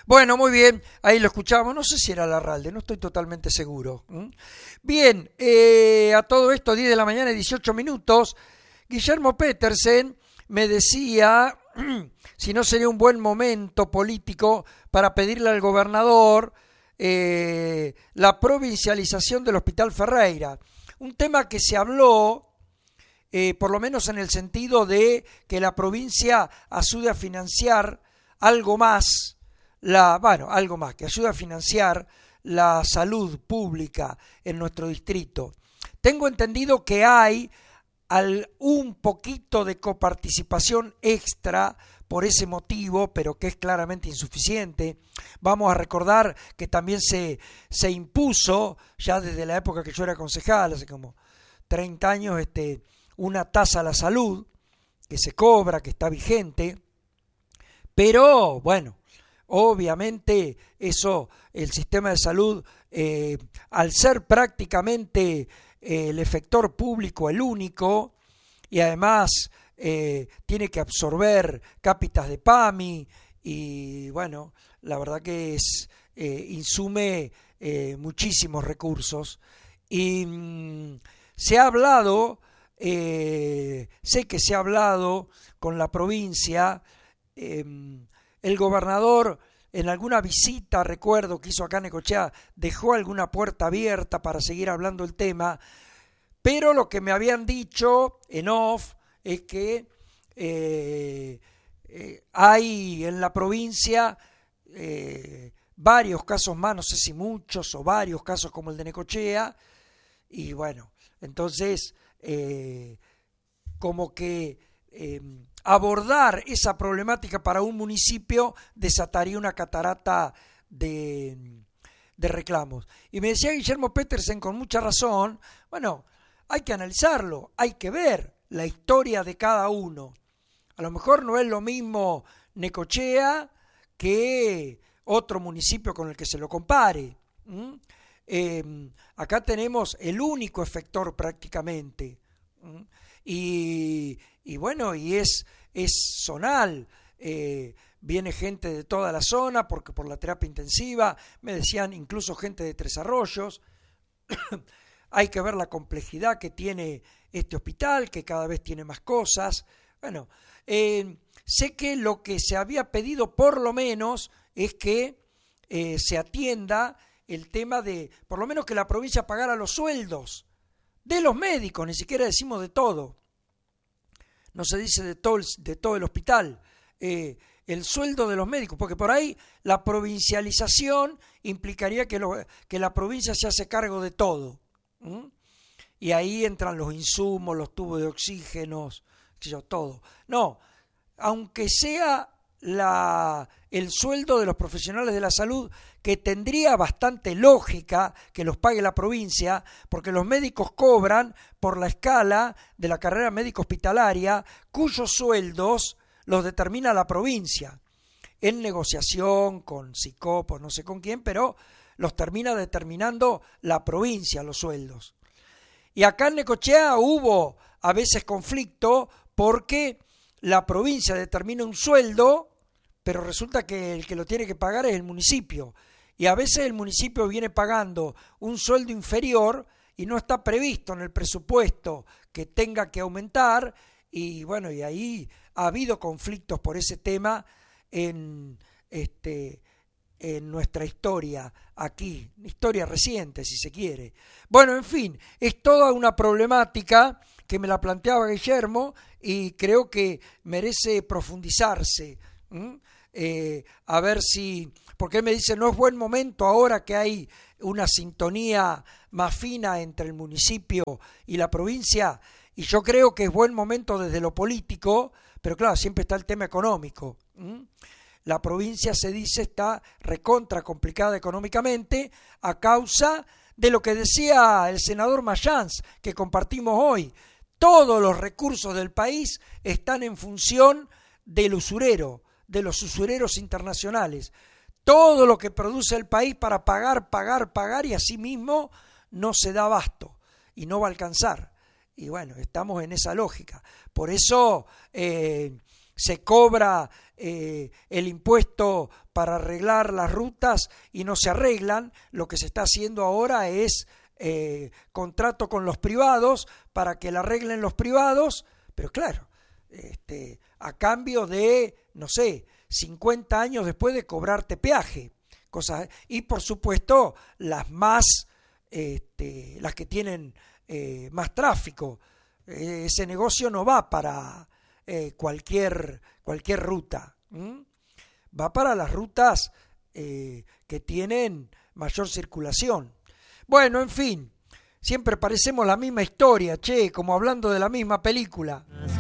Bueno, muy bien, ahí lo escuchamos. No sé si era Larralde, no estoy totalmente seguro. Bien, a todo esto, 10 de la mañana y 18 minutos, Guillermo Petersen me decía si no sería un buen momento político para pedirle al gobernador la provincialización del Hospital Ferreira. Un tema que se habló, por lo menos en el sentido de que la provincia ayude a financiar algo más, que ayude a financiar la salud pública en nuestro distrito. Tengo entendido que hay un poquito de coparticipación extra por ese motivo, pero que es claramente insuficiente. Vamos a recordar que también se impuso, ya desde la época que yo era concejal, hace como 30 años, una tasa a la salud que se cobra, que está vigente, pero bueno, obviamente eso, el sistema de salud, al ser prácticamente el efector público el único, y además tiene que absorber cápitas de PAMI, y bueno, la verdad que insume muchísimos recursos, y se ha hablado, sé que se ha hablado con la provincia. El gobernador en alguna visita, recuerdo, que hizo acá en Necochea, dejó alguna puerta abierta para seguir hablando el tema, pero lo que me habían dicho en off es que hay en la provincia varios casos más, no sé si muchos o varios casos como el de Necochea, y bueno, entonces como que abordar esa problemática para un municipio desataría una catarata de reclamos. Y me decía Guillermo Petersen con mucha razón, bueno, hay que analizarlo, hay que ver la historia de cada uno. A lo mejor no es lo mismo Necochea que otro municipio con el que se lo compare. Acá tenemos el único efector prácticamente. Y bueno, y es zonal. Viene gente de toda la zona porque por la terapia intensiva, me decían incluso gente de Tres Arroyos. Hay que ver la complejidad que tiene este hospital, que cada vez tiene más cosas. Bueno, sé que lo que se había pedido por lo menos es que se atienda el tema de, por lo menos que la provincia pagara los sueldos de los médicos, ni siquiera decimos de todo. No se dice de todo el hospital, el sueldo de los médicos, porque por ahí la provincialización implicaría que la provincia se hace cargo de todo. Y ahí entran los insumos, los tubos de oxígenos, todo. No, aunque sea el sueldo de los profesionales de la salud, que tendría bastante lógica que los pague la provincia, porque los médicos cobran por la escala de la carrera médico hospitalaria, cuyos sueldos los determina la provincia, en negociación con SICOP, no sé con quién, pero los termina determinando la provincia, los sueldos. Y acá en Necochea hubo a veces conflicto porque la provincia determina un sueldo, pero resulta que el que lo tiene que pagar es el municipio. Y a veces el municipio viene pagando un sueldo inferior y no está previsto en el presupuesto que tenga que aumentar. Y bueno, y ahí ha habido conflictos por ese tema en nuestra historia aquí, historia reciente si se quiere. Bueno, en fin, es toda una problemática que me la planteaba Guillermo y creo que merece profundizarse. A ver si, porque él me dice, no es buen momento ahora que hay una sintonía más fina entre el municipio y la provincia, y yo creo que es buen momento desde lo político, pero claro, siempre está el tema económico. La provincia, se dice, está recontra complicada económicamente a causa de lo que decía el senador Mayans, que compartimos hoy. Todos los recursos del país están en función del usurero, de los usureros internacionales. Todo lo que produce el país para pagar, y así mismo no se da abasto y no va a alcanzar. Y bueno, estamos en esa lógica. Por eso se cobra el impuesto para arreglar las rutas y no se arreglan. Lo que se está haciendo ahora es contrato con los privados para que la arreglen los privados, pero claro, a cambio de, no sé, 50 años después de cobrarte peaje. Y por supuesto las que tienen más tráfico. Ese negocio no va para cualquier ruta, va para las rutas que tienen mayor circulación. Bueno, en fin, siempre parecemos la misma historia, como hablando de la misma película.